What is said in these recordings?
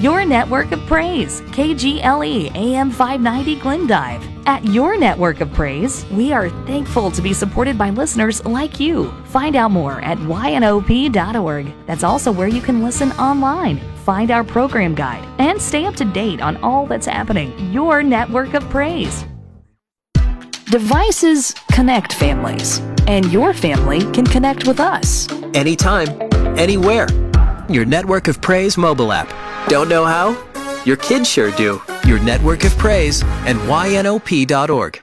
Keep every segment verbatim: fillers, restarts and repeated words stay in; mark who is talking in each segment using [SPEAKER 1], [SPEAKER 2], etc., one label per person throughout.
[SPEAKER 1] Your network of praise, K G L E A M five ninety Glendive. At Your Network of Praise, we are thankful to be supported by listeners like you. Find out more at Y N O P dot org. That's also where you can listen online, find our program guide, and stay up to date on all that's happening. Your Network of Praise. Devices connect families, and your family can connect with us.
[SPEAKER 2] Anytime, anywhere. Your Network of Praise mobile app. Don't know how? Your kids sure do. Your Network of Praise and Y N O P dot org.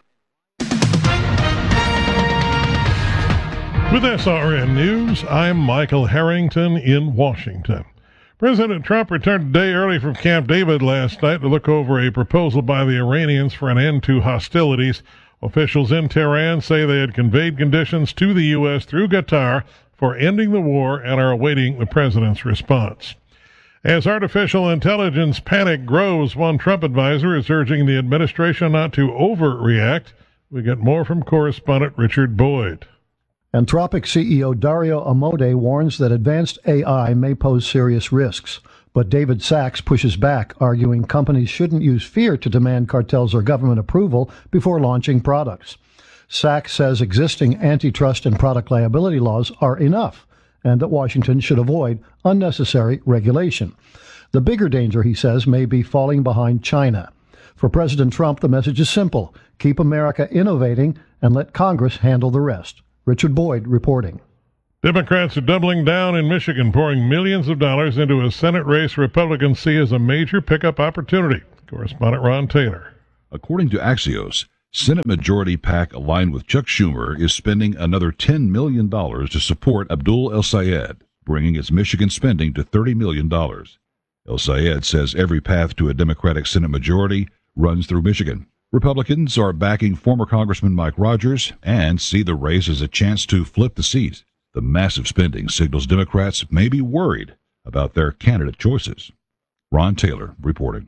[SPEAKER 3] With S R N News, I'm Michael Harrington in Washington. President Trump returned a day early from Camp David last night to look over a proposal by the Iranians for an end to hostilities. Officials in Tehran say they had conveyed conditions to the U S through Qatar for ending the war and are awaiting the president's response. As artificial intelligence panic grows, one Trump advisor is urging the administration not to overreact. We get more from correspondent Richard Boyd.
[SPEAKER 4] Anthropic C E O Dario Amodei warns that advanced A I may pose serious risks. But David Sachs pushes back, arguing companies shouldn't use fear to demand cartels or government approval before launching products. Sachs says existing antitrust and product liability laws are enough, and that Washington should avoid unnecessary regulation. The bigger danger, he says, may be falling behind China. For President Trump, the message is simple: keep America innovating and let Congress handle the rest. Richard Boyd reporting.
[SPEAKER 3] Democrats are doubling down in Michigan, pouring millions of dollars into a Senate race Republicans see as a major pickup opportunity. Correspondent Ron Taylor.
[SPEAKER 5] According to Axios, Senate Majority PAC aligned with Chuck Schumer is spending another ten million dollars to support Abdul El-Sayed, bringing its Michigan spending to thirty million dollars. El-Sayed says every path to a Democratic Senate majority runs through Michigan. Republicans are backing former Congressman Mike Rogers and see the race as a chance to flip the seat. The massive spending signals Democrats may be worried about their candidate choices. Ron Taylor reporting.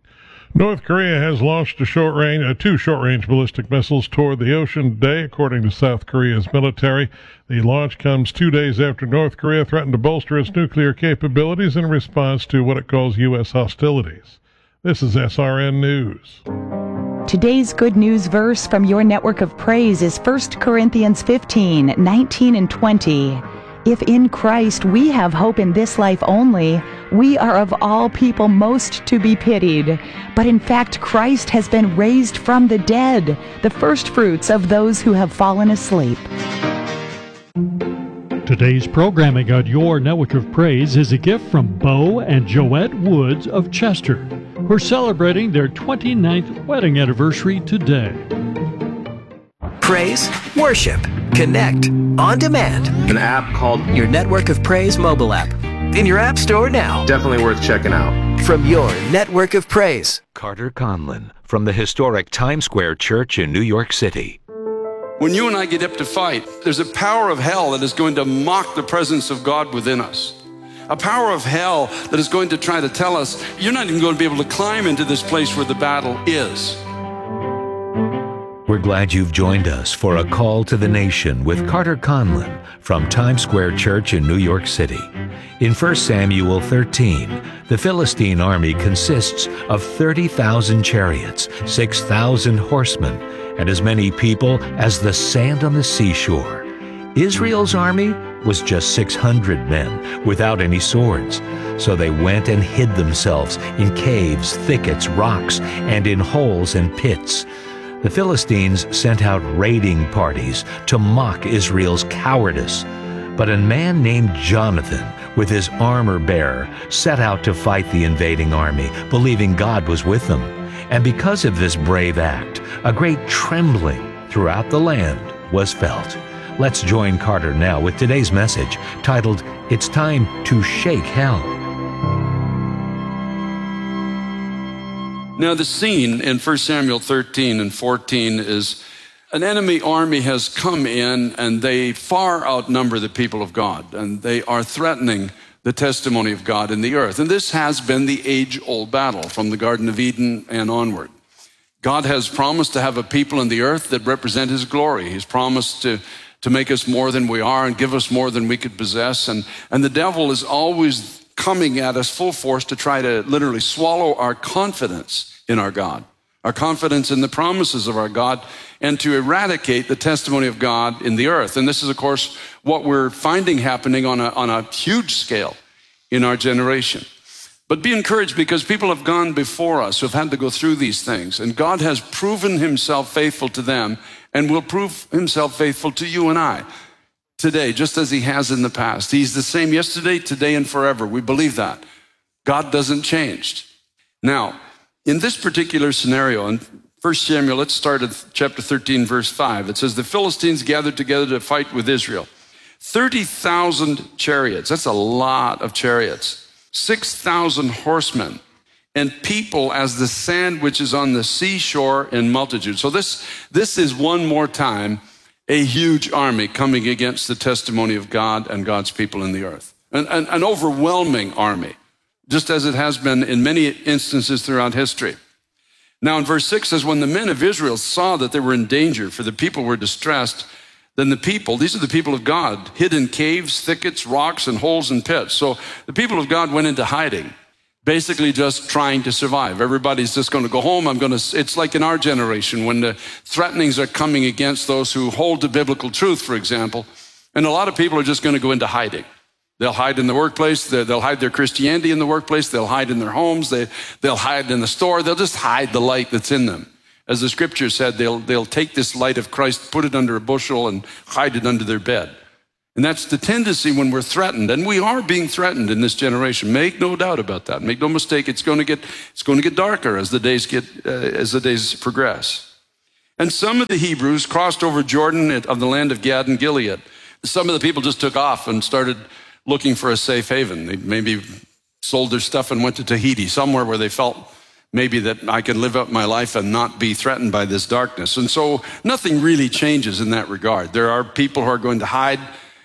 [SPEAKER 3] North Korea has launched a short range, uh, two short-range ballistic missiles toward the ocean today, according to South Korea's military. The launch comes two days after North Korea threatened to bolster its nuclear capabilities in response to what it calls U S hostilities. This is S R N News.
[SPEAKER 6] Today's good news verse from Your Network of Praise is First Corinthians fifteen, nineteen and twenty. If in Christ we have hope in this life only, we are of all people most to be pitied. But in fact, Christ has been raised from the dead, the firstfruits of those who have fallen asleep.
[SPEAKER 7] Today's programming on Your Network of Praise is a gift from Bo and Joette Woods of Chester, who are celebrating their twenty-ninth wedding anniversary today.
[SPEAKER 2] Praise, worship, connect, on demand.
[SPEAKER 8] An app called
[SPEAKER 2] Your Network of Praise mobile app. In your app store now.
[SPEAKER 8] Definitely worth checking out.
[SPEAKER 2] From Your Network of Praise.
[SPEAKER 9] Carter Conlon from the historic Times Square Church in New York City.
[SPEAKER 10] When you and I get up to fight, there's a power of hell that is going to mock the presence of God within us. A power of hell that is going to try to tell us, you're not even going to be able to climb into this place where the battle is.
[SPEAKER 9] We're glad you've joined us for a call to the nation with Carter Conlon from Times Square Church in New York City. In First Samuel thirteen, the Philistine army consists of thirty thousand chariots, six thousand horsemen, and as many people as the sand on the seashore. Israel's army was just six hundred men without any swords. So they went and hid themselves in caves, thickets, rocks, and in holes and pits. The Philistines sent out raiding parties to mock Israel's cowardice. But a man named Jonathan, with his armor bearer, set out to fight the invading army, believing God was with them. And because of this brave act, a great trembling throughout the land was felt. Let's join Carter now with today's message titled, It's Time to Shake Hell.
[SPEAKER 10] Now the scene in First Samuel thirteen and fourteen is an enemy army has come in and they far outnumber the people of God, and they are threatening the testimony of God in the earth. And this has been the age-old battle from the Garden of Eden and onward. God has promised to have a people in the earth that represent his glory. He's promised to, to make us more than we are and give us more than we could possess. And, and the devil is always coming at us full force to try to literally swallow our confidence in our God, our confidence in the promises of our God, and to eradicate the testimony of God in the earth. And this is, of course, what we're finding happening on a, on a huge scale in our generation. But be encouraged, because people have gone before us who have had to go through these things, and God has proven himself faithful to them and will prove himself faithful to you and I today, just as he has in the past. He's the same yesterday, today, and forever. We believe that. God doesn't change. Now, in this particular scenario, in First Samuel, let's start at chapter thirteen, verse five. It says, the Philistines gathered together to fight with Israel. thirty thousand chariots, that's a lot of chariots. six thousand horsemen, and people as the sand which is on the seashore in multitude. So this, this is one more time a huge army coming against the testimony of God and God's people in the earth. An, an, an overwhelming army, just as it has been in many instances throughout history. Now in verse six says, when the men of Israel saw that they were in danger, for the people were distressed, then the people, these are the people of God, hid in caves, thickets, rocks, and holes and pits. So the people of God went into hiding, basically just trying to survive. Everybody's just going to go home. I'm going to, it's like in our generation when the threatenings are coming against those who hold to biblical truth, for example. And a lot of people are just going to go into hiding. They'll hide in the workplace. They'll hide their Christianity in the workplace. They'll hide in their homes. They, they'll hide in the store. They'll just hide the light that's in them. As the scripture said, they'll, they'll take this light of Christ, put it under a bushel, and hide it under their bed. And that's the tendency when we're threatened. And we are being threatened in this generation. Make no doubt about that. Make no mistake. It's going to get, it's going to get darker as the days get, uh, as the days progress. And some of the Hebrews crossed over Jordan of the land of Gad and Gilead. Some of the people just took off and started looking for a safe haven. They maybe sold their stuff and went to Tahiti, somewhere where they felt maybe that I can live out my life and not be threatened by this darkness. And so nothing really changes in that regard. There are people who are going to hide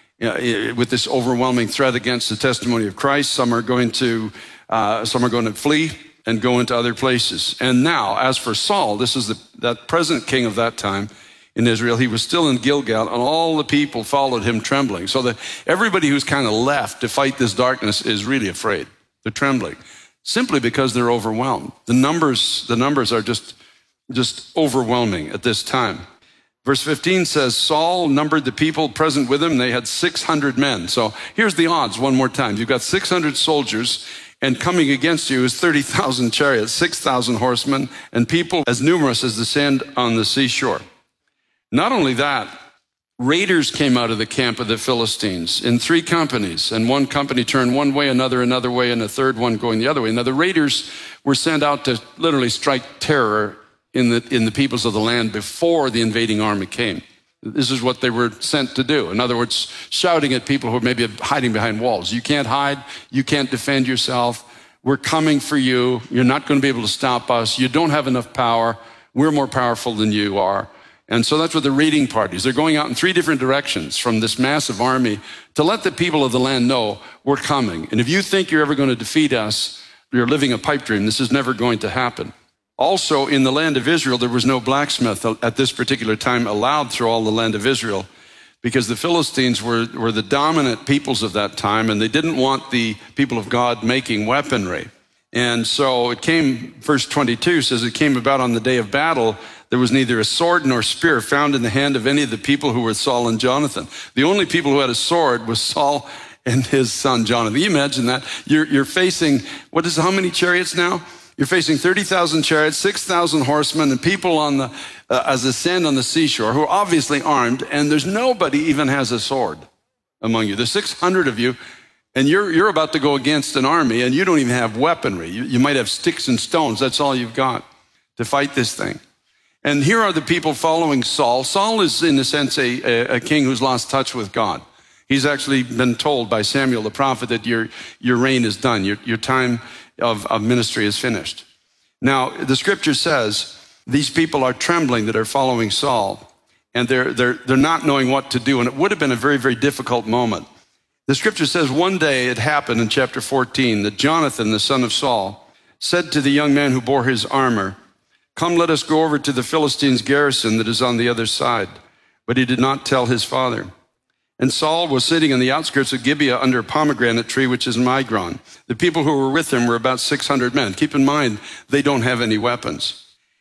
[SPEAKER 10] uh, with this overwhelming threat against the testimony of Christ. Some are going to, uh, some are going to flee and go into other places. And now, as for Saul, this is the, that present king of that time in Israel, he was still in Gilgal, and all the people followed him trembling. So that everybody who's kind of left to fight this darkness is really afraid. They're trembling, simply because they're overwhelmed. The numbers, the numbers are just, just overwhelming at this time. Verse fifteen says, Saul numbered the people present with him. They had six hundred men. So here's the odds one more time. You've got six hundred soldiers, and coming against you is thirty thousand chariots, six thousand horsemen, and people as numerous as the sand on the seashore. Not only that, raiders came out of the camp of the Philistines in three companies, and one company turned one way, another another way, and a third one going the other way. Now the raiders were sent out to literally strike terror in the in the peoples of the land before the invading army came. This is what they were sent to do. In other words, shouting at people who are maybe hiding behind walls. You can't hide. You can't defend yourself. We're coming for you. You're not going to be able to stop us. You don't have enough power. We're more powerful than you are. And so that's what the raiding parties, they're going out in three different directions from this massive army to let the people of the land know we're coming. And if you think you're ever going to defeat us, you're living a pipe dream. This is never going to happen. Also, in the land of Israel, there was no blacksmith at this particular time allowed through all the land of Israel, because the Philistines were, were the dominant peoples of that time, and they didn't want the people of God making weaponry. And so it came, verse twenty-two says, it came about on the day of battle, there was neither a sword nor spear found in the hand of any of the people who were Saul and Jonathan. The only people who had a sword was Saul and his son Jonathan. Can you imagine that? You're, you're facing, what is, how many chariots now? You're facing thirty thousand chariots, six thousand horsemen, and people on the, uh, as the sand on the seashore who are obviously armed, and there's nobody even has a sword among you. There's six hundred of you, and you're, you're about to go against an army, and you don't even have weaponry. You, you might have sticks and stones. That's all you've got to fight this thing. And here are the people following Saul. Saul is, in a sense, a, a, a king who's lost touch with God. He's actually been told by Samuel the prophet that your, your reign is done. Your, your time of, of ministry is finished. Now, the scripture says these people are trembling that are following Saul, and they're, they're, they're not knowing what to do. And it would have been a very, very difficult moment. The scripture says one day it happened in chapter fourteen that Jonathan, the son of Saul, said to the young man who bore his armor, "Come, let us go over to the Philistines' garrison that is on the other side." But he did not tell his father. And Saul was sitting on the outskirts of Gibeah under a pomegranate tree, which is Migron. The people who were with him were about six hundred men. Keep in mind, they don't have any weapons.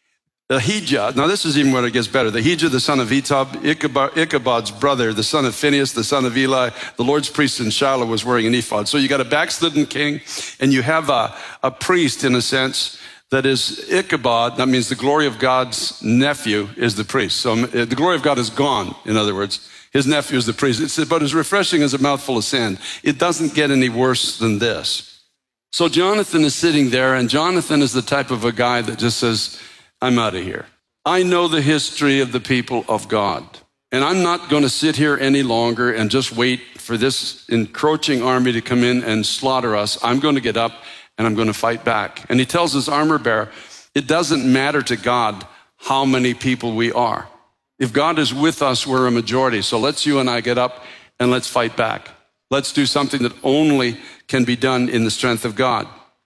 [SPEAKER 10] Ahijah, now this is even where it gets better. Ahijah, the son of Etob, Ichabod, Ichabod's brother, the son of Phinehas, the son of Eli, the Lord's priest in Shiloh, was wearing an ephod. So you got a backslidden king, and you have a, a priest, in a sense, that is Ichabod. That means the glory of God's nephew is the priest. So the glory of God is gone, in other words. His nephew is the priest. It's about as refreshing as a mouthful of sand. It doesn't get any worse than this. So Jonathan is sitting there, and Jonathan is the type of a guy that just says, I'm out of here. I know the history of the people of God, and I'm not going to sit here any longer and just wait for this encroaching army to come in and slaughter us. I'm going to get up and I'm going to fight back. And he tells his armor bearer, it doesn't matter to God how many people we are. If God is with us, we're a majority. So let's you and I get up and let's fight back. Let's do something that only can be done in the strength of God.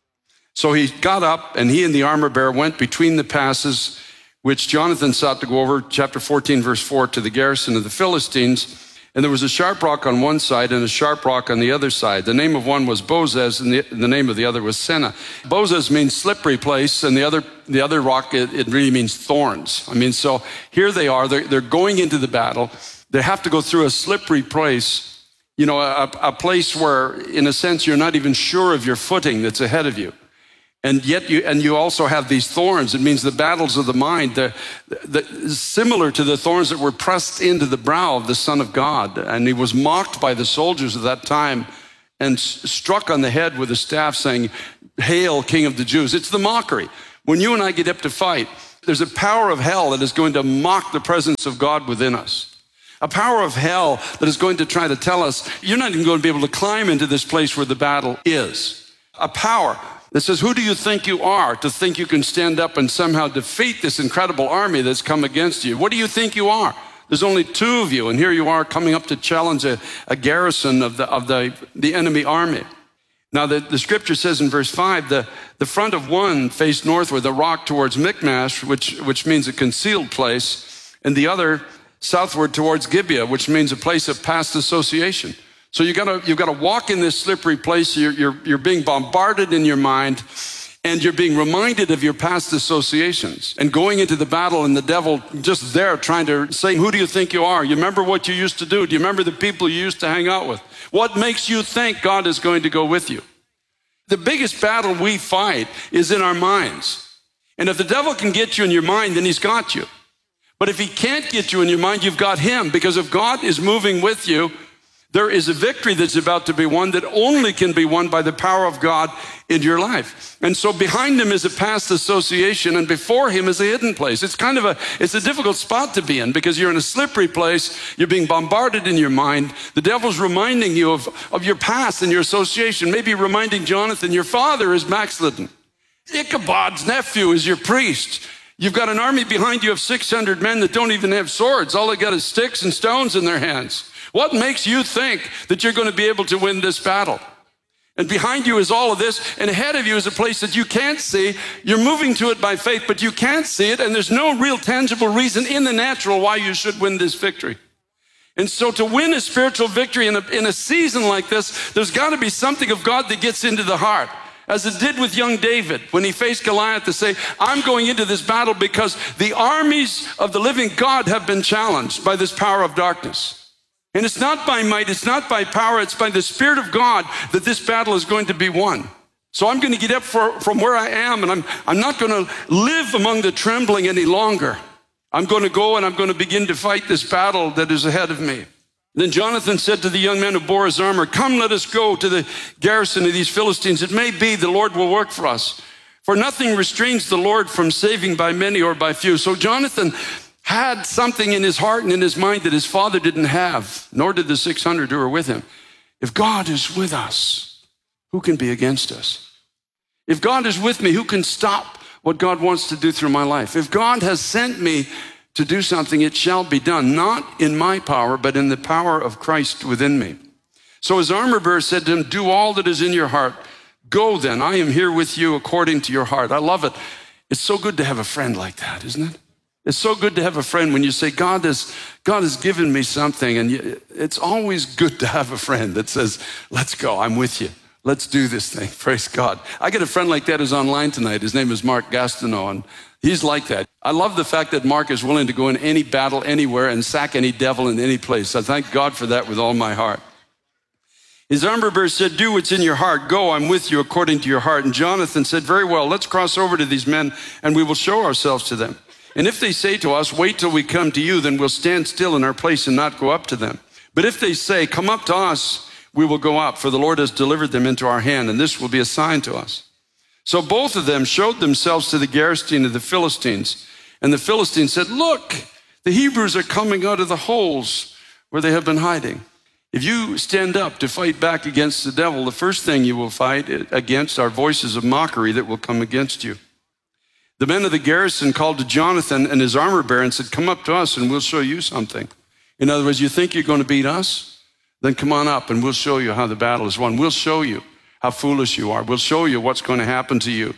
[SPEAKER 10] So he got up, and he and the armor bearer went between the passes, which Jonathan sought to go over, chapter fourteen, verse four, to the garrison of the Philistines. And there was a sharp rock on one side and a sharp rock on the other side. The name of one was Bozez, and the, the name of the other was Seneh. Bozez means slippery place, and the other the other rock, it, it really means thorns. I mean, so here they are. They're, they're going into the battle. They have to go through a slippery place, you know, a, a place where, in a sense, you're not even sure of your footing that's ahead of you. And yet you, and you also have these thorns. It means the battles of the mind, the, the, similar to the thorns that were pressed into the brow of the Son of God. And he was mocked by the soldiers of that time and struck on the head with a staff saying, "Hail, King of the Jews." It's the mockery. When you and I get up to fight, there's a power of hell that is going to mock the presence of God within us. A power of hell that is going to try to tell us, you're not even going to be able to climb into this place where the battle is. A power that says, who do you think you are to think you can stand up and somehow defeat this incredible army that's come against you? What do you think you are? There's only two of you, and here you are coming up to challenge a, a garrison of the of the, the enemy army. Now, the, the scripture says in verse five, the, the front of one faced northward, the rock towards Michmash, which, which means a concealed place, and the other southward towards Gibeah, which means a place of past association. So you gotta, you've got to walk in this slippery place. You're, you're, you're being bombarded in your mind, and you're being reminded of your past associations and going into the battle, and the devil just there trying to say, who do you think you are? You remember what you used to do? Do you remember the people you used to hang out with? What makes you think God is going to go with you? The biggest battle we fight is in our minds. And if the devil can get you in your mind, then he's got you. But if he can't get you in your mind, you've got him, because if God is moving with you, there is a victory that's about to be won that only can be won by the power of God in your life. And so behind him is a past association, and before him is a hidden place. It's kind of a, it's a difficult spot to be in, because you're in a slippery place. You're being bombarded in your mind. The devil's reminding you of, of your past and your association, maybe reminding Jonathan, your father is backslidden. Ichabod's nephew is your priest. You've got an army behind you of six hundred men that don't even have swords. All they got is sticks and stones in their hands. What makes you think that you're going to be able to win this battle? And behind you is all of this, and ahead of you is a place that you can't see. You're moving to it by faith, but you can't see it, and there's no real tangible reason in the natural why you should win this victory. And so to win a spiritual victory in a, in a season like this, there's got to be something of God that gets into the heart. As it did with young David when he faced Goliath, to say, I'm going into this battle because the armies of the living God have been challenged by this power of darkness. And it's not by might, it's not by power, it's by the Spirit of God that this battle is going to be won. So I'm going to get up for, from where I am, and I'm, I'm not going to live among the trembling any longer. I'm going to go and I'm going to begin to fight this battle that is ahead of me. Then Jonathan said to the young men who bore his armor, come, let us go to the garrison of these Philistines. It may be the Lord will work for us. For nothing restrains the Lord from saving by many or by few. So Jonathan had something in his heart and in his mind that his father didn't have, nor did the six hundred who were with him. If God is with us, who can be against us? If God is with me, who can stop what God wants to do through my life? If God has sent me to do something, it shall be done, not in my power, but in the power of Christ within me. So his armor bearer said to him, do all that is in your heart. Go then, I am here with you according to your heart. I love it. It's so good to have a friend like that, isn't it? It's so good to have a friend when you say, God has, God has given me something. And you, it's always good to have a friend that says, let's go, I'm with you. Let's do this thing, praise God. I get a friend like that who's online tonight. His name is Mark Gastineau, and he's like that. I love the fact that Mark is willing to go in any battle, anywhere, and sack any devil in any place. I thank God for that with all my heart. His armor bearer said, do what's in your heart. Go, I'm with you according to your heart. And Jonathan said, very well, let's cross over to these men and we will show ourselves to them. And if they say to us, wait till we come to you, then we'll stand still in our place and not go up to them. But if they say, come up to us, we will go up, for the Lord has delivered them into our hand, and this will be a sign to us. So both of them showed themselves to the garrison of the Philistines. And the Philistines said, look, the Hebrews are coming out of the holes where they have been hiding. If you stand up to fight back against the devil, the first thing you will fight against are voices of mockery that will come against you. The men of the garrison called to Jonathan and his armor bearer and said, come up to us and we'll show you something. In other words, you think you're going to beat us? Then come on up and we'll show you how the battle is won. We'll show you how foolish you are. We'll show you what's going to happen to you.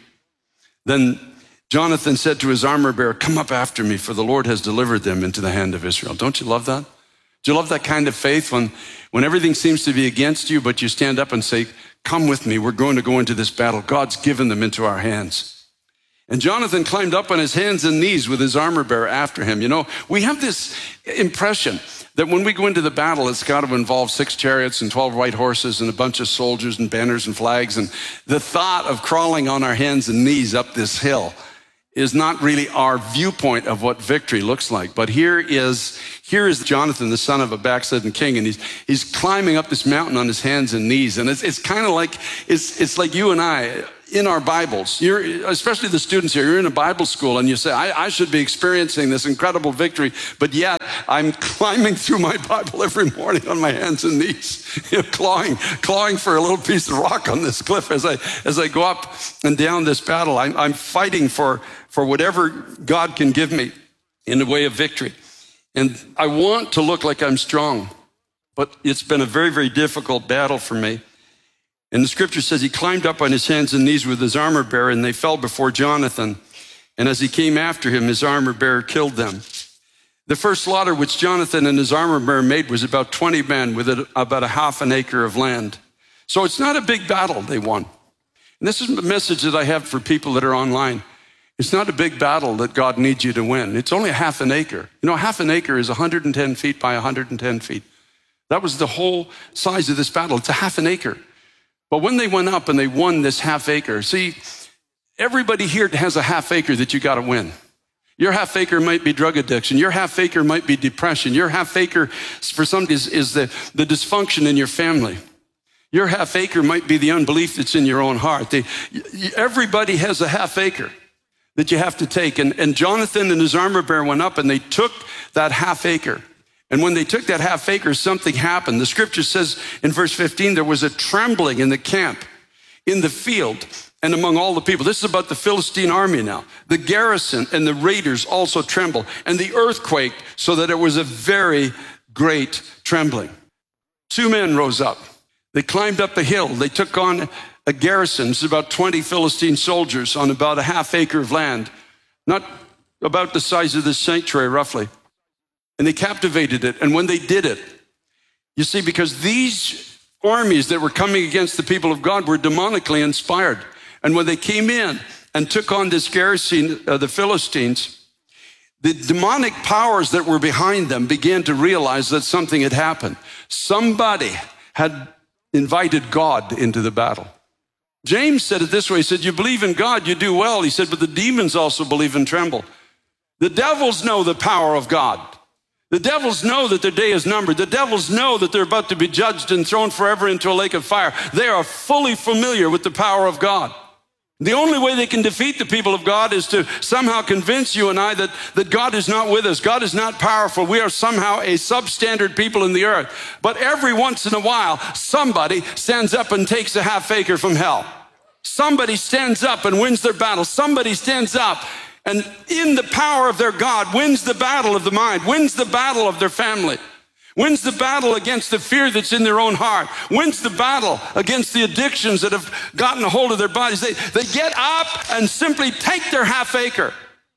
[SPEAKER 10] Then Jonathan said to his armor bearer, come up after me, for the Lord has delivered them into the hand of Israel. Don't you love that? Do you love that kind of faith when, when everything seems to be against you, but you stand up and say, come with me, we're going to go into this battle. God's given them into our hands. And Jonathan climbed up on his hands and knees with his armor bearer after him. You know, we have this impression that when we go into the battle, it's got to involve six chariots and twelve white horses and a bunch of soldiers and banners and flags. And the thought of crawling on our hands and knees up this hill is not really our viewpoint of what victory looks like. But here is, here is Jonathan, the son of a backslidden king, and he's, he's climbing up this mountain on his hands and knees. And it's, it's kind of like, it's, it's like you and I, in our Bibles, you're, especially the students here, you're in a Bible school and you say, I, I should be experiencing this incredible victory, but yet I'm climbing through my Bible every morning on my hands and knees, you know, clawing, clawing for a little piece of rock on this cliff as I, as I go up and down this battle. I'm, I'm fighting for, for whatever God can give me in the way of victory. And I want to look like I'm strong, but it's been a very, very difficult battle for me. And the scripture says he climbed up on his hands and knees with his armor bearer, and they fell before Jonathan. And as he came after him, his armor bearer killed them. The first slaughter which Jonathan and his armor bearer made was about twenty men with about a half an acre of land. So it's not a big battle they won. And this is the message that I have for people that are online. It's not a big battle that God needs you to win. It's only a half an acre. You know, half an acre is one hundred ten feet by one hundred ten feet. That was the whole size of this battle. It's a half an acre. But when they went up and they won this half acre, see, everybody here has a half acre that you got to win. Your half acre might be drug addiction. Your half acre might be depression. Your half acre for some is, is the, the dysfunction in your family. Your half acre might be the unbelief that's in your own heart. They, everybody has a half acre that you have to take. And, and Jonathan and his armor bearer went up and they took that half acre. And when they took that half acre, something happened. The scripture says in verse fifteen, there was a trembling in the camp, in the field, and among all the people. This is about the Philistine army now. The garrison and the raiders also trembled, and the earth quaked, so that it was a very great trembling. Two men rose up. They climbed up a hill. They took on a garrison. It's about twenty Philistine soldiers on about a half acre of land, not about the size of this sanctuary, roughly. And they captivated it. And when they did it, you see, because these armies that were coming against the people of God were demonically inspired. And when they came in and took on this garrison, uh, the Philistines, the demonic powers that were behind them began to realize that something had happened. Somebody had invited God into the battle. James said it this way. He said, you believe in God, you do well. He said, but the demons also believe and tremble. The devils know the power of God. The devils know that their day is numbered. The devils know that they're about to be judged and thrown forever into a lake of fire. They are fully familiar with the power of God. The only way they can defeat the people of God is to somehow convince you and I that, that God is not with us. God is not powerful. We are somehow a substandard people in the earth. But every once in a while, somebody stands up and takes a half acre from hell. Somebody stands up and wins their battle. Somebody stands up and in the power of their God, wins the battle of the mind, wins the battle of their family, wins the battle against the fear that's in their own heart, wins the battle against the addictions that have gotten a hold of their bodies. They, they get up and simply take their half acre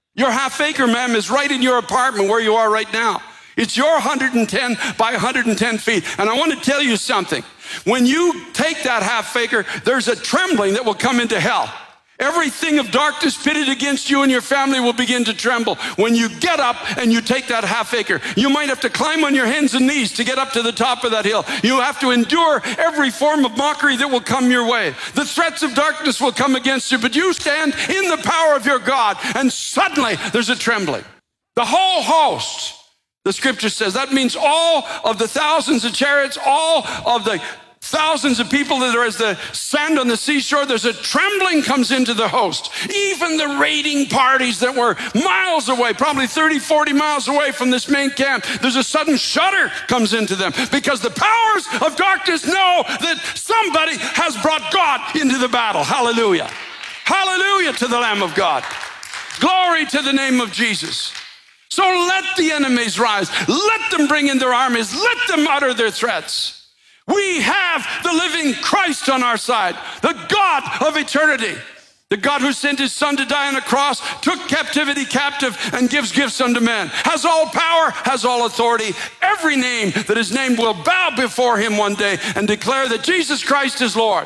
[SPEAKER 10] Your half acre, ma'am, is right in your apartment where you are right now. It's your one hundred ten by one hundred ten feet. And I want to tell you something. When you take that half acre, there's a trembling that will come into hell. Everything of darkness pitted against you and your family will begin to tremble when you get up and you take that half acre. You might have to climb on your hands and knees to get up to the top of that hill. You have to endure every form of mockery that will come your way. The threats of darkness will come against you, but you stand in the power of your God, and suddenly there's a trembling. The whole host, the scripture says, that means all of the thousands of chariots, all of the thousands of people that are as the sand on the seashore, there's a trembling comes into the host. Even the raiding parties that were miles away, probably thirty, forty miles away from this main camp, there's a sudden shudder comes into them because the powers of darkness know that somebody has brought God into the battle. Hallelujah. Hallelujah to the Lamb of God. Glory to the name of Jesus. So let the enemies rise. Let them bring in their armies. Let them utter their threats. We have the living Christ on our side, the God of eternity, the God who sent his son to die on a cross, took captivity captive, and gives gifts unto men, has all power, has all authority. Every name that is named will bow before him one day and declare that Jesus Christ is Lord.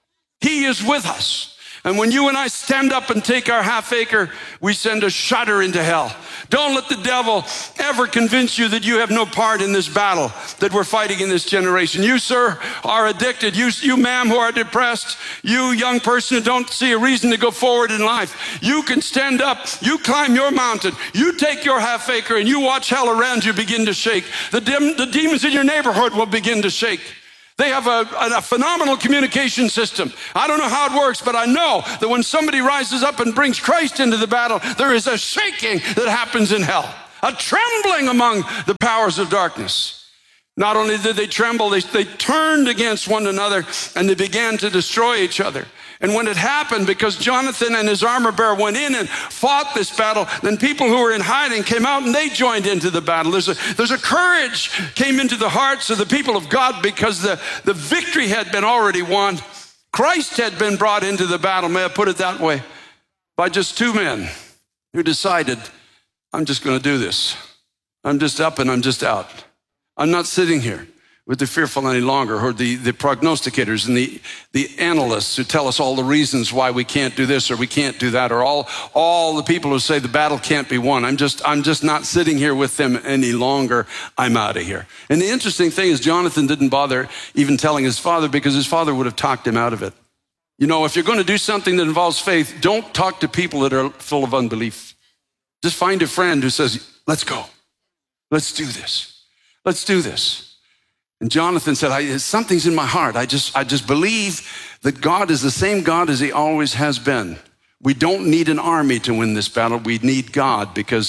[SPEAKER 10] He is with us. And when you and I stand up and take our half acre, we send a shudder into hell. Don't let the devil ever convince you that you have no part in this battle that we're fighting in this generation. You, sir, are addicted. You, you ma'am, who are depressed. You, young person who don't see a reason to go forward in life. You can stand up. You climb your mountain. You take your half acre and you watch hell around you begin to shake. The, dim, the demons in your neighborhood will begin to shake. They have a, a, a phenomenal communication system. I don't know how it works, but I know that when somebody rises up and brings Christ into the battle, there is a shaking that happens in hell, a trembling among the powers of darkness. Not only did they tremble, they, they turned against one another and they began to destroy each other. And when it happened, because Jonathan and his armor bearer went in and fought this battle, then people who were in hiding came out and they joined into the battle. There's a, there's a courage came into the hearts of the people of God because the, the victory had been already won. Christ had been brought into the battle, may I put it that way, by just two men who decided, I'm just going to do this. I'm just up and I'm just out. I'm not sitting here with the fearful any longer, or the, the prognosticators and the, the analysts who tell us all the reasons why we can't do this or we can't do that, or all, all the people who say the battle can't be won. I'm just, I'm just not sitting here with them any longer. I'm out of here. And the interesting thing is Jonathan didn't bother even telling his father because his father would have talked him out of it. You know, if you're going to do something that involves faith, don't talk to people that are full of unbelief. Just find a friend who says, let's go. Let's do this. Let's do this. And Jonathan said, I, something's in my heart. I just, I just believe that God is the same God as he always has been. We don't need an army to win this battle. We need God because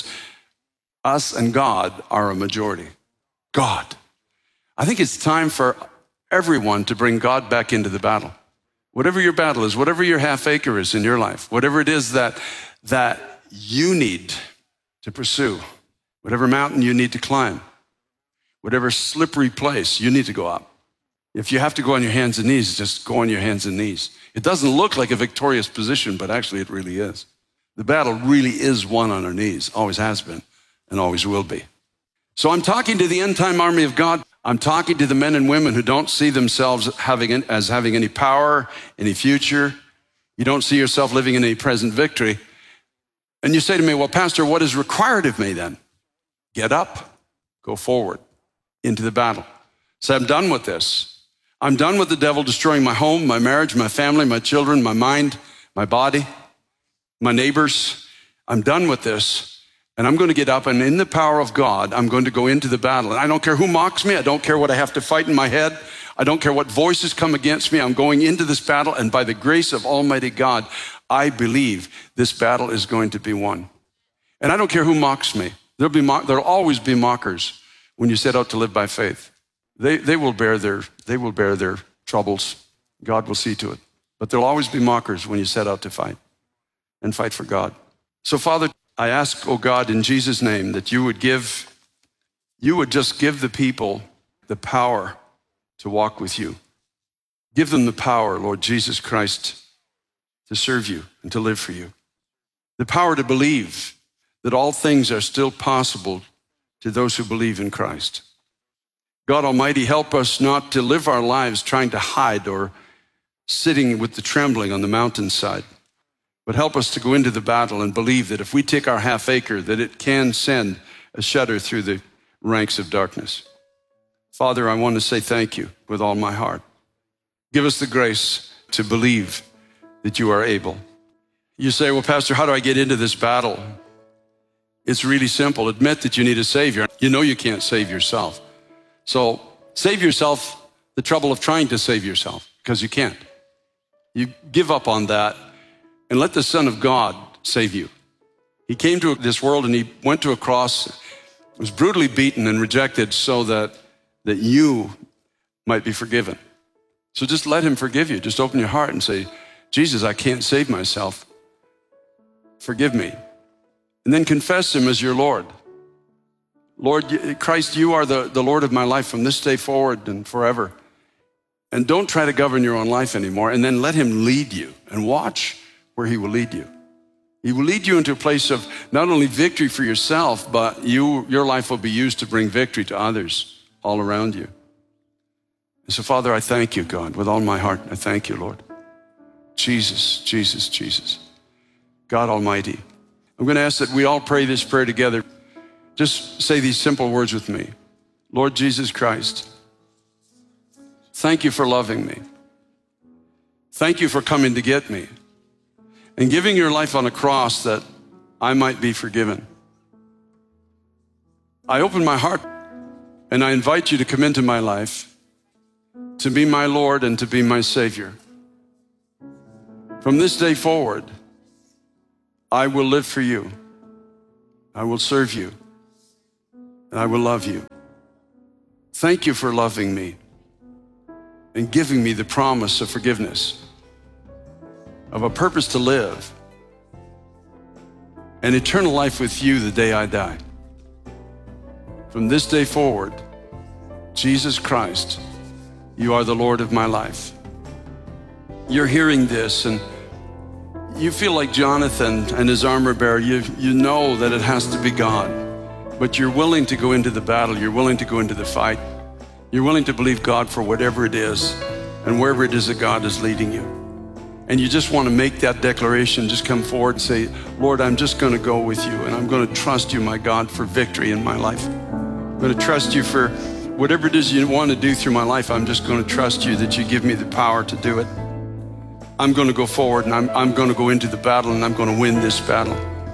[SPEAKER 10] us and God are a majority. God. I think it's time for everyone to bring God back into the battle. Whatever your battle is, whatever your half acre is in your life, whatever it is that, that you need to pursue, whatever mountain you need to climb, whatever slippery place you need to go up. If you have to go on your hands and knees, just go on your hands and knees. It doesn't look like a victorious position, but actually it really is. The battle really is won on our knees, always has been, and always will be. So I'm talking to the end-time army of God. I'm talking to the men and women who don't see themselves having as having any power, any future. You don't see yourself living in any present victory. And you say to me, well, Pastor, what is required of me then? Get up, go forward into the battle. So I'm done with this. I'm done with the devil destroying my home, my marriage, my family, my children, my mind, my body, my neighbors. I'm done with this. And I'm going to get up and in the power of God, I'm going to go into the battle. And I don't care who mocks me. I don't care what I have to fight in my head. I don't care what voices come against me. I'm going into this battle. And by the grace of Almighty God, I believe this battle is going to be won. And I don't care who mocks me. There'll be mock, there'll always be mockers when you set out to live by faith. They, they will bear their, they will bear their troubles. God will see to it. But there'll always be mockers when you set out to fight and fight for God. So Father, I ask, oh God, in Jesus' name, that you would give, you would just give the people the power to walk with you. Give them the power, Lord Jesus Christ, to serve you and to live for you. The power to believe that all things are still possible to those who believe in Christ. God Almighty, help us not to live our lives trying to hide or sitting with the trembling on the mountainside, but help us to go into the battle and believe that if we take our half acre, that it can send a shudder through the ranks of darkness. Father, I want to say thank you with all my heart. Give us the grace to believe that you are able. You say, well, Pastor, how do I get into this battle? It's really simple. Admit that you need a Savior. You know you can't save yourself. So save yourself the trouble of trying to save yourself, because you can't. You give up on that and let the Son of God save you. He came to this world and he went to a cross, was brutally beaten and rejected so that, that you might be forgiven. So just let him forgive you. Just open your heart and say, Jesus, I can't save myself. Forgive me. And then confess him as your Lord. Lord, Christ, you are the, the Lord of my life from this day forward and forever. And don't try to govern your own life anymore. And then let him lead you and watch where he will lead you. He will lead you into a place of not only victory for yourself, but you, your life will be used to bring victory to others all around you. And so, Father, I thank you, God, with all my heart. I thank you, Lord. Jesus, Jesus, Jesus. God Almighty. I'm going to ask that we all pray this prayer together. Just say these simple words with me. Lord Jesus Christ, thank you for loving me. Thank you for coming to get me and giving your life on a cross that I might be forgiven. I open my heart and I invite you to come into my life, to be my Lord and to be my Savior. From this day forward, I will live for you. I will serve you. And I will love you. Thank you for loving me and giving me the promise of forgiveness, of a purpose to live, and eternal life with you the day I die. From this day forward, Jesus Christ, you are the Lord of my life. You're hearing this and you feel like Jonathan and his armor bearer. You, you know that it has to be God, but you're willing to go into the battle. You're willing to go into the fight. You're willing to believe God for whatever it is and wherever it is that God is leading you. And you just want to make that declaration. Just come forward and say, Lord, I'm just going to go with you and I'm going to trust you, my God, for victory in my life. I'm going to trust you for whatever it is you want to do through my life. I'm just going to trust you that you give me the power to do it. I'm going to go forward and I'm, I'm going to go into the battle and I'm going to win this battle.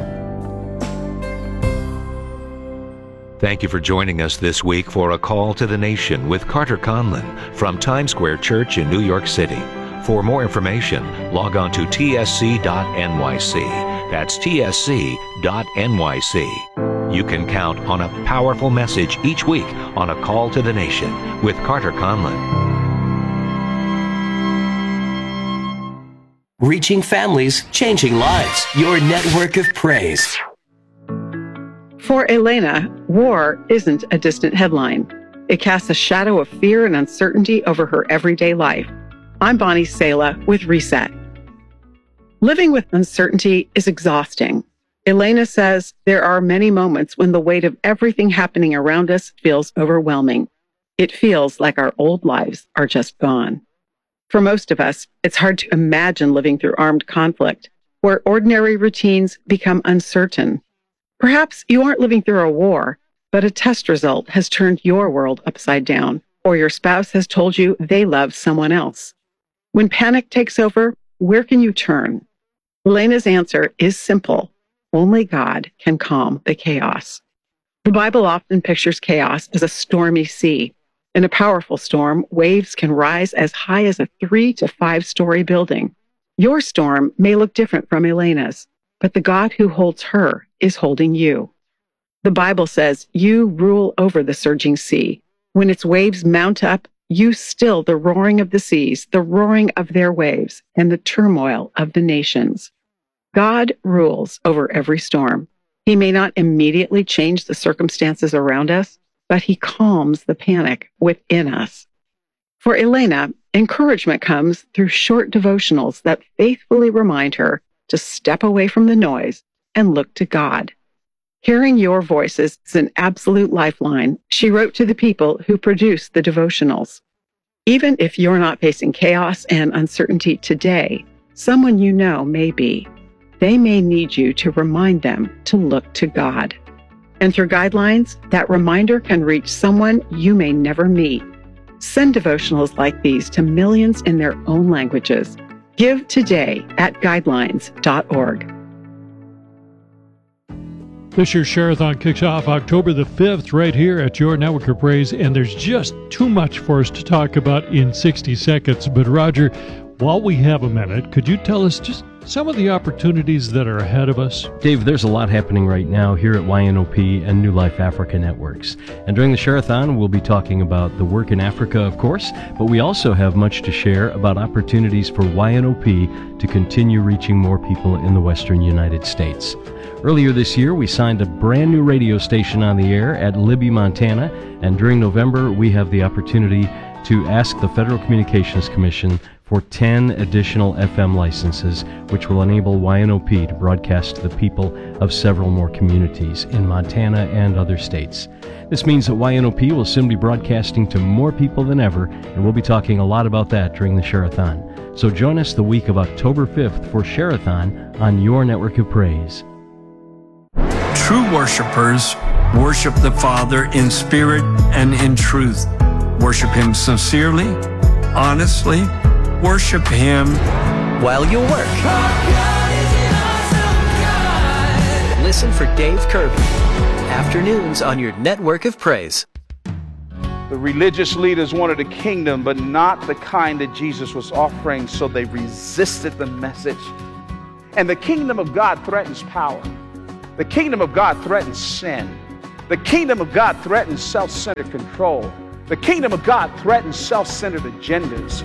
[SPEAKER 9] Thank you for joining us this week for A Call to the Nation with Carter Conlon from Times Square Church in New York City. For more information, log on to T S C dot N Y C. That's T S C dot N Y C. You can count on a powerful message each week on A Call to the Nation with Carter Conlon.
[SPEAKER 2] Reaching families, changing lives. Your network of praise.
[SPEAKER 11] For Elena, war isn't a distant headline. It casts a shadow of fear and uncertainty over her everyday life. I'm Bonnie Sala with Reset. Living with uncertainty is exhausting. Elena says there are many moments when the weight of everything happening around us feels overwhelming. It feels like our old lives are just gone. For most of us, it's hard to imagine living through armed conflict, where ordinary routines become uncertain. Perhaps you aren't living through a war, but a test result has turned your world upside down, or your spouse has told you they love someone else. When panic takes over, where can you turn? Elena's answer is simple. Only God can calm the chaos. The Bible often pictures chaos as a stormy sea. In a powerful storm, waves can rise as high as a three to five story building. Your storm may look different from Elena's, but the God who holds her is holding you. The Bible says you rule over the surging sea. When its waves mount up, you still the roaring of the seas, the roaring of their waves, and the turmoil of the nations. God rules over every storm. He may not immediately change the circumstances around us, but he calms the panic within us. For Elena, encouragement comes through short devotionals that faithfully remind her to step away from the noise and look to God. Hearing your voices is an absolute lifeline, she wrote to the people who produce the devotionals. Even if you're not facing chaos and uncertainty today, someone you know may be. They may need you to remind them to look to God. And through Guidelines, that reminder can reach someone you may never meet. Send devotionals like these to millions in their own languages. Give today at guidelines dot org.
[SPEAKER 7] This year's Share-a-thon kicks off October the fifth right here at your Network of Praise, and there's just too much for us to talk about in sixty seconds. But Roger, while we have a minute, could you tell us just some of the opportunities that are ahead of us?
[SPEAKER 12] Dave, there's a lot happening right now here at Y N O P and New Life Africa Networks. And during the Share-a-thon, we'll be talking about the work in Africa, of course, but we also have much to share about opportunities for Y N O P to continue reaching more people in the western United States. Earlier this year, we signed a brand new radio station on the air at Libby, Montana, and during November, we have the opportunity to ask the Federal Communications Commission for ten additional F M licenses, which will enable Y N O P to broadcast to the people of several more communities in Montana and other states. This means that Y N O P will soon be broadcasting to more people than ever, and we'll be talking a lot about that during the Share-a-thon. So join us the week of October fifth for Share-a-thon on your Network of Praise.
[SPEAKER 13] True worshipers worship the Father in spirit and in truth. Worship Him sincerely, honestly. Worship Him
[SPEAKER 2] while you work. Listen for Dave Kirby. Afternoons on your Network of Praise.
[SPEAKER 14] The religious leaders wanted a kingdom, but not the kind that Jesus was offering, so they resisted the message. And the kingdom of God threatens power. The kingdom of God threatens sin. The kingdom of God threatens self-centered control. The kingdom of God threatens self-centered agendas.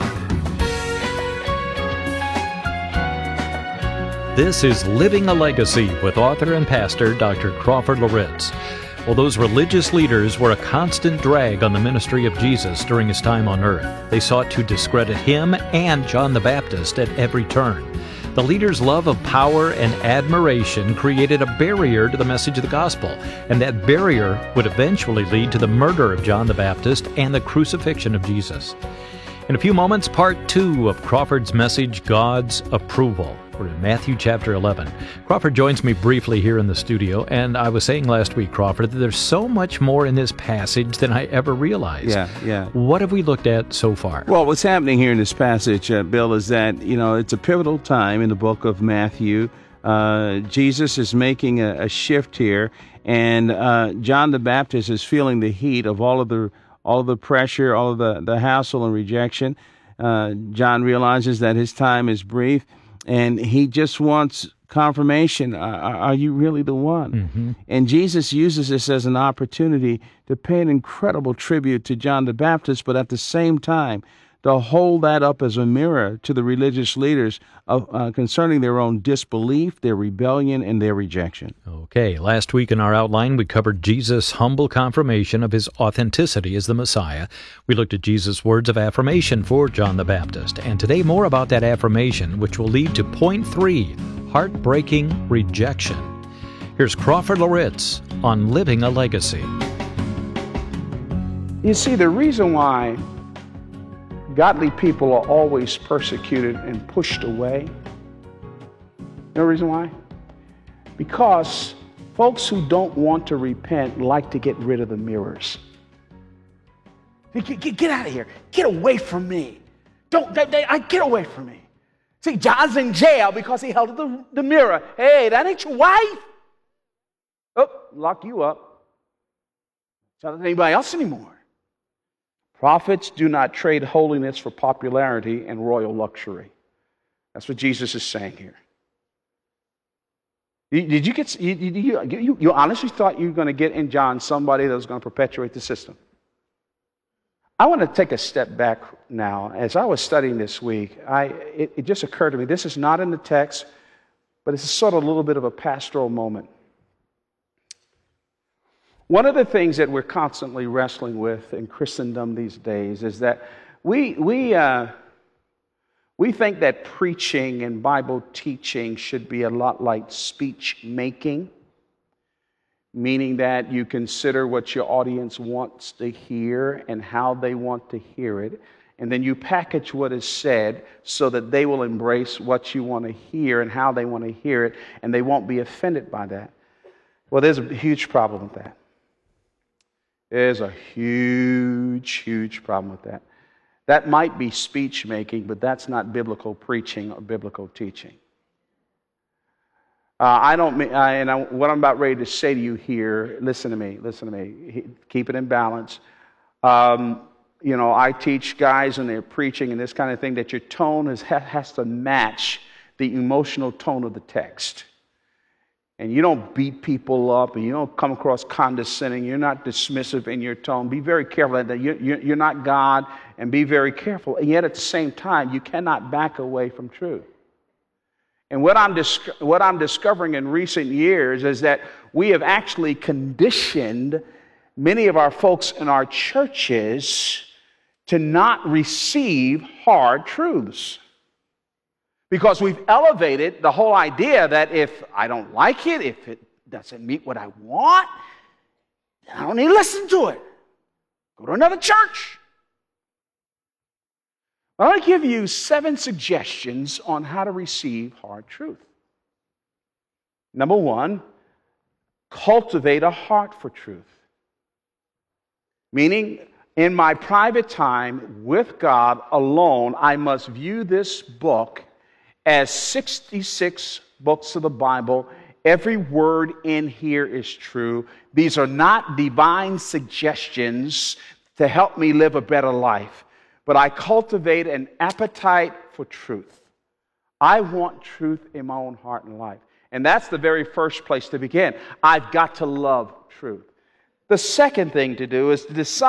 [SPEAKER 15] This is Living a Legacy with author and pastor Doctor Crawford Loritts. Well, those religious leaders were a constant drag on the ministry of Jesus during his time on earth. They sought to discredit him and John the Baptist at every turn. The leaders' love of power and admiration created a barrier to the message of the gospel, and that barrier would eventually lead to the murder of John the Baptist and the crucifixion of Jesus. In a few moments, part two of Crawford's message, God's Approval. We're in Matthew chapter eleven. Crawford joins me briefly here in the studio, and I was saying last week, Crawford, that there's so much more in this passage than I ever realized.
[SPEAKER 16] Yeah, yeah.
[SPEAKER 15] What have we looked at so far?
[SPEAKER 16] Well, what's happening here in this passage, uh, Bill, is that, you know, it's a pivotal time in the book of Matthew. Uh, Jesus is making a, a shift here, and uh, John the Baptist is feeling the heat of all of the all of the pressure, all of the, the hassle and rejection. Uh, John realizes that his time is brief, and he just wants confirmation. Are, are you really the one? Mm-hmm. And Jesus uses this as an opportunity to pay an incredible tribute to John the Baptist, but at the same time, to hold that up as a mirror to the religious leaders of, uh, concerning their own disbelief, their rebellion, and their rejection.
[SPEAKER 15] Okay, last week in our outline, we covered Jesus' humble confirmation of his authenticity as the Messiah. We looked at Jesus' words of affirmation for John the Baptist. And today, more about that affirmation, which will lead to point three, heartbreaking rejection. Here's Crawford Loritts on Living a Legacy.
[SPEAKER 14] You see, the reason why godly people are always persecuted and pushed away. You know the reason why? Because folks who don't want to repent like to get rid of the mirrors. Get, get, get out of here. Get away from me. Don't, they, they, I get away from me. See, John's in jail because he held up the, the mirror. Hey, that ain't your wife. Oh, lock you up. It's not anybody else anymore. Prophets do not trade holiness for popularity and royal luxury. That's what Jesus is saying here. Did you get? You, you, you, you honestly thought you were going to get in John somebody that was going to perpetuate the system? I want to take a step back now. As I was studying this week, I it, it just occurred to me. This is not in the text, but it's sort of a little bit of a pastoral moment. One of the things that we're constantly wrestling with in Christendom these days is that we we uh, we think that preaching and Bible teaching should be a lot like speech making. meaning that you consider what your audience wants to hear and how they want to hear it, and then you package what is said so that they will embrace what you want to hear and how they want to hear it, and they won't be offended by that. Well, there's a huge problem with that. There's a huge, huge problem with that. That might be speech making, but that's not biblical preaching or biblical teaching. Uh, I don't mean, I, and I, what I'm about ready to say to you here, listen to me, listen to me, keep it in balance. Um, you know, I teach guys when they're preaching and this kind of thing that your tone is, has to match the emotional tone of the text. And you don't beat people up, and you don't come across condescending. You're not dismissive in your tone. Be very careful that you're not God, and be very careful. And yet at the same time, you cannot back away from truth. And what I'm, dis- what I'm discovering in recent years is that we have actually conditioned many of our folks in our churches to not receive hard truths. Because we've elevated the whole idea that if I don't like it, if it doesn't meet what I want, then I don't need to listen to it. Go to another church. I want to give you seven suggestions on how to receive hard truth. Number one, cultivate a heart for truth. Meaning, in my private time with God alone, I must view this book as sixty-six books of the Bible. Every word in here is true. These are not divine suggestions to help me live a better life, but I cultivate an appetite for truth. I want truth in my own heart and life. And that's the very first place to begin. I've got to love truth. The second thing to do is to decide